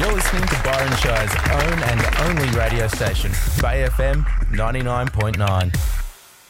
You're listening to Byron Shire's own and only radio station, Bay FM 99.9.